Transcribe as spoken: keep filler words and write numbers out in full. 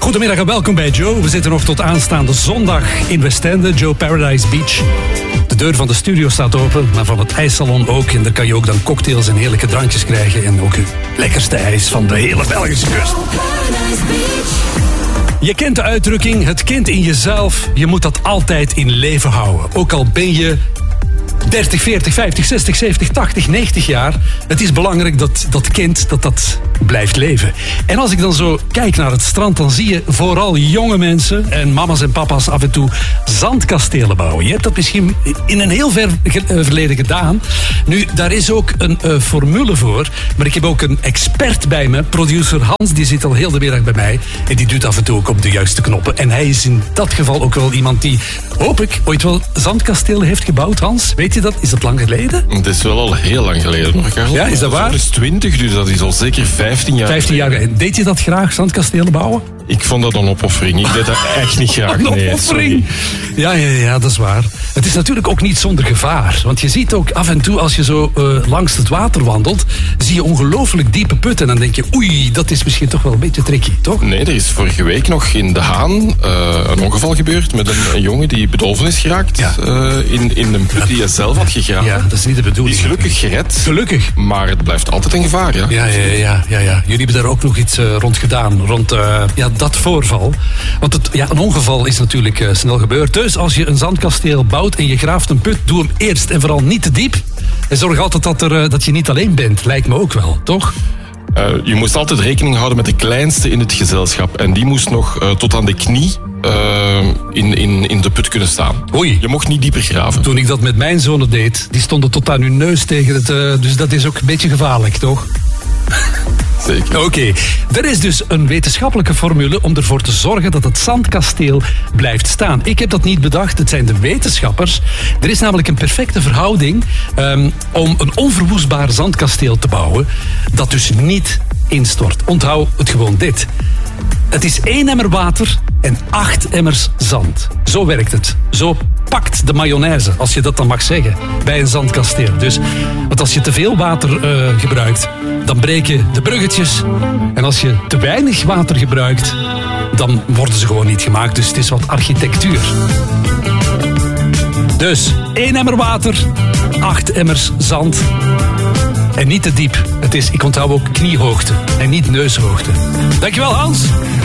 Goedemiddag en welkom bij Joe. We zitten nog tot aanstaande zondag in Westende, Joe Paradise Beach. De deur van de studio staat open, maar van het ijssalon ook. En daar kan je ook dan cocktails en heerlijke drankjes krijgen. En ook het lekkerste ijs van de hele Belgische kust. Je kent de uitdrukking, het kind in jezelf, je moet dat altijd in leven houden. Ook al ben je dertig, veertig, vijftig, zestig, zeventig, tachtig, negentig jaar. Het is belangrijk dat dat kind dat dat blijft leven. En als ik dan zo kijk naar het strand, dan zie je vooral jonge mensen en mama's en papa's af en toe zandkastelen bouwen. Je hebt dat misschien in een heel ver verleden gedaan. Nu, daar is ook een uh, formule voor. Maar ik heb ook een expert bij me. Producer Hans, die zit al heel de middag bij mij. En die doet af en toe ook op de juiste knoppen. En hij is in dat geval ook wel iemand die, hoop ik, ooit wel zandkastelen heeft gebouwd, Hans. Weet je dat? Is dat lang geleden? Het is wel al heel lang geleden, hoor, Karel. Ja, is dat waar? Dat is twintig, dus dat is al zeker vijftien jaar vijftien jaar geleden. Deed je dat graag, zandkastelen bouwen? Ik vond dat een opoffering. Ik deed dat echt niet graag. Een opoffering? Nee, ja, ja, ja, dat is waar. Het is natuurlijk ook niet zonder gevaar. Want je ziet ook af en toe, als je zo uh, langs het water wandelt, zie je ongelooflijk diepe putten. En dan denk je, oei, dat is misschien toch wel een beetje tricky, toch? Nee, er is vorige week nog in De Haan uh, een ongeval gebeurd met een, een jongen die bedolven is geraakt. Ja. Uh, in, in een put die hij zelf had gegraven. Ja, dat is niet de bedoeling. Die is gelukkig gered. Gelukkig. Maar het blijft altijd een gevaar, ja. Ja, ja, ja, ja, ja. Jullie hebben daar ook nog iets uh, rond gedaan. Rond uh, ja, dat voorval. Want het, ja, een ongeval is natuurlijk uh, snel gebeurd. Dus als je een zandkasteel bouwt en je graaft een put, doe hem eerst en vooral niet te diep. En zorg altijd dat, er, uh, dat je niet alleen bent. Lijkt me ook wel, toch? Uh, je moest altijd rekening houden met de kleinste in het gezelschap. En die moest nog uh, tot aan de knie uh, in, in, in de put kunnen staan. Oei. Je mocht niet dieper graven. Toen ik dat met mijn zonen deed, die stonden tot aan hun neus tegen het... Uh, dus dat is ook een beetje gevaarlijk, toch? Zeker. Oké, okay. Er is dus een wetenschappelijke formule om ervoor te zorgen dat het zandkasteel blijft staan. Ik heb dat niet bedacht, het zijn de wetenschappers. Er is namelijk een perfecte verhouding um, om een onverwoestbaar zandkasteel te bouwen dat dus niet instort. Onthoud het gewoon dit. Het is één emmer water en acht emmers zand. Zo werkt het. Zo pakt de mayonaise, als je dat dan mag zeggen, bij een zandkasteel. Dus, want als je te veel water uh, gebruikt, dan breken de bruggetjes. En als je te weinig water gebruikt, dan worden ze gewoon niet gemaakt. Dus het is wat architectuur. Dus één emmer water, acht emmers zand. En niet te diep. Het is, ik onthoud ook kniehoogte en niet neushoogte. Dankjewel, Hans.